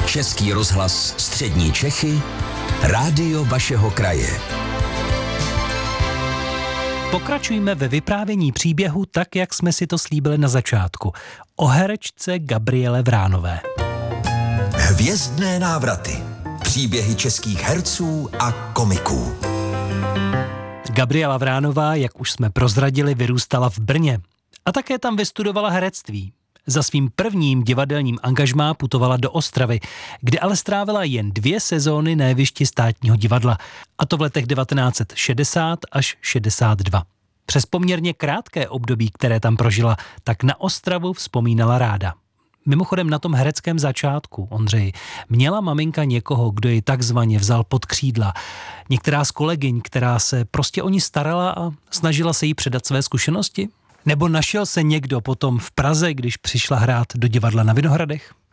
Český rozhlas Střední Čechy, rádio vašeho kraje. Pokračujeme ve vyprávění příběhu tak, jak jsme si to slíbili na začátku. O herečce Gabriele Vránové. Hvězdné návraty. Příběhy českých herců a komiků. Gabriela Vránová, jak už jsme prozradili, vyrůstala v Brně. A také tam vystudovala herectví. Za svým prvním divadelním angažmá putovala do Ostravy, kde ale strávila jen 2 sezóny na jevišti Státního divadla. A to v letech 1960 až 62. Přes poměrně krátké období, které tam prožila, tak na Ostravu vzpomínala ráda. Mimochodem na tom hereckém začátku, Ondřeji, měla maminka někoho, kdo ji takzvaně vzal pod křídla. Některá z kolegyň, která se prostě o ní starala a snažila se jí předat své zkušenosti? Nebo našel se někdo potom v Praze, když přišla hrát do divadla na Vinohradech?